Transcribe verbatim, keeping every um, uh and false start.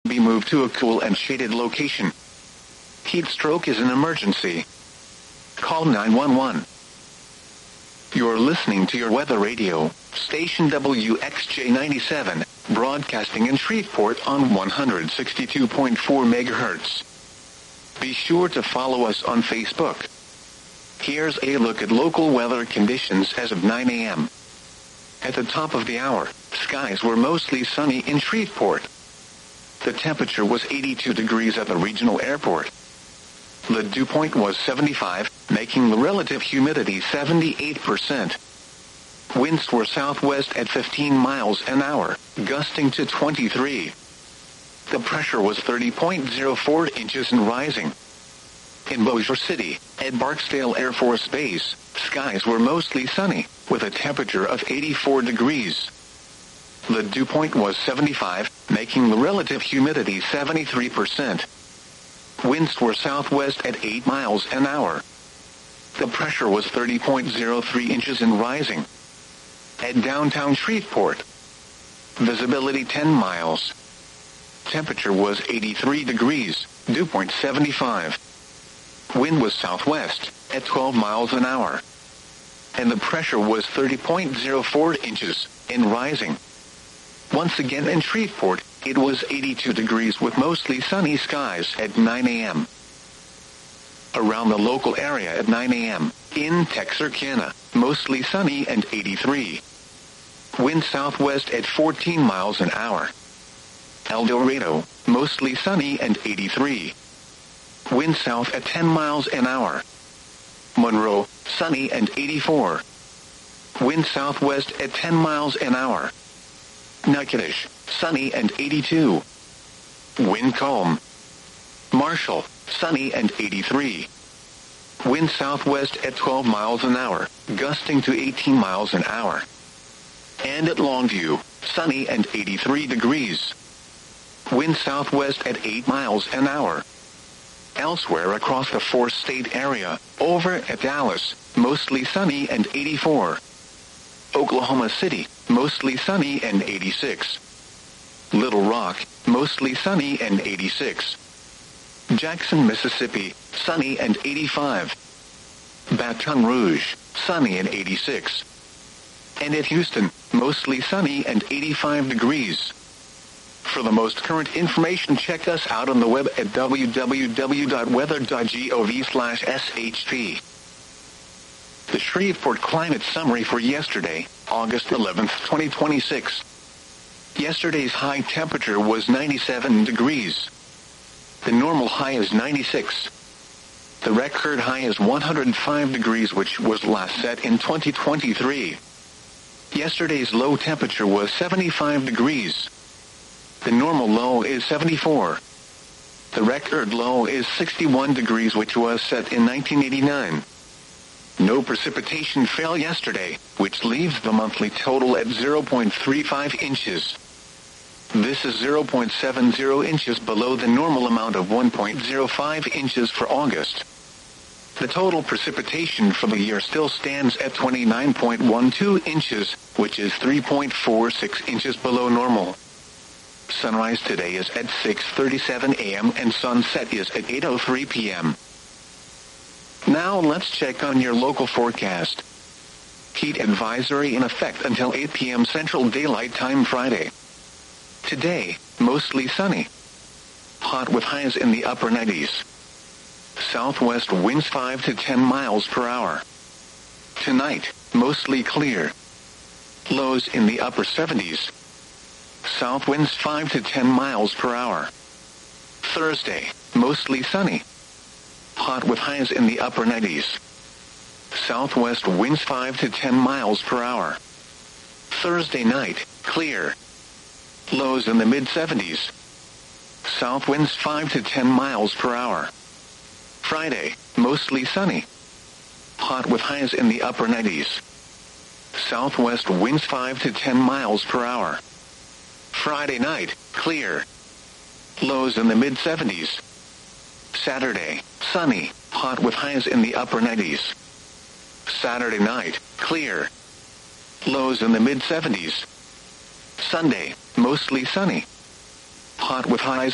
Be moved to a cool and shaded location. Heat stroke is an emergency. Call nine one one. You're listening to your weather radio, station W X J ninety-seven, broadcasting in Shreveport on one hundred sixty-two point four megahertz. Be sure to follow us on Facebook. Here's a look at local weather conditions as of nine a.m. At the top of the hour, skies were mostly sunny in Shreveport. The temperature was eighty-two degrees at the regional airport. The dew point was seventy-five, making the relative humidity seventy-eight percent. Winds were southwest at fifteen miles an hour, gusting to twenty-three. The pressure was thirty point zero four inches and rising. In Bossier City, at Barksdale Air Force Base, skies were mostly sunny, with a temperature of eighty-four degrees. The dew point was seventy-five, making the relative humidity seventy-three percent. Winds were southwest at eight miles an hour. The pressure was thirty point zero three inches and rising. At downtown Shreveport, visibility ten miles. Temperature was eighty-three degrees, dew point seventy-five. Wind was southwest, at twelve miles an hour. And the pressure was thirty point zero four inches, and rising. Once again in Shreveport, it was eighty-two degrees with mostly sunny skies at nine a.m. Around the local area at nine a.m., in Texarkana, mostly sunny and eighty-three. Wind southwest at fourteen miles an hour. El Dorado, mostly sunny and eighty-three. Wind south at ten miles an hour. Monroe, sunny and eighty-four. Wind southwest at ten miles an hour. Natchitoches, sunny and eighty-two. Wind calm. Marshall, sunny and eighty-three. Wind southwest at twelve miles an hour, gusting to eighteen miles an hour. And at Longview, sunny and eighty-three degrees. Wind southwest at eight miles an hour. Elsewhere across the four-state area, over at Dallas, mostly sunny and eighty-four. Oklahoma City, mostly sunny and eighty-six. Little Rock, mostly sunny and eighty-six. Jackson, Mississippi, sunny and eighty-five. Baton Rouge, sunny and eighty-six. And at Houston, mostly sunny and eighty-five degrees. For the most current information, check us out on the web at w w w dot weather dot gov slash s h p. The Shreveport Climate Summary for yesterday, August eleventh, twenty twenty-six. Yesterday's high temperature was ninety-seven degrees. The normal high is ninety-six. The record high is one hundred five degrees, which was last set in twenty twenty-three. Yesterday's low temperature was seventy-five degrees. The normal low is seventy-four. The record low is sixty-one degrees, which was set in nineteen eighty-nine. No precipitation fell yesterday, which leaves the monthly total at zero point three five inches. This is zero point seven zero inches below the normal amount of one point zero five inches for August. The total precipitation for the year still stands at twenty-nine point one two inches, which is three point four six inches below normal. Sunrise today is at six thirty-seven a.m. and sunset is at eight oh three p.m. Now let's check on your local forecast. Heat advisory in effect until eight p.m. Central Daylight Time Friday. Today, mostly sunny. Hot with highs in the upper nineties. Southwest winds five to ten miles per hour. Tonight, mostly clear. Lows in the upper seventies. South winds five to ten miles per hour. Thursday, mostly sunny. Hot with highs in the upper nineties. Southwest winds five to ten miles per hour. Thursday night, clear. Lows in the mid seventies. South winds five to ten miles per hour. Friday, mostly sunny. Hot with highs in the upper nineties. Southwest winds five to ten miles per hour. Friday night, clear. Lows in the mid seventies. Saturday, sunny, hot with highs in the upper nineties. Saturday night, clear. Lows in the mid seventies. Sunday, mostly sunny. Hot with highs